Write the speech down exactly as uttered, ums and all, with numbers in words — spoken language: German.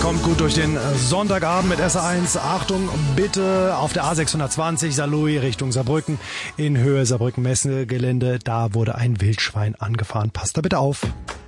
Kommt gut durch den Sonntagabend mit S R eins. Achtung, bitte auf der A sechshundertzwanzig Saarlouis Richtung Saarbrücken in Höhe Saarbrücken Messegelände. Da wurde ein Wildschwein angefahren. Passt da bitte auf.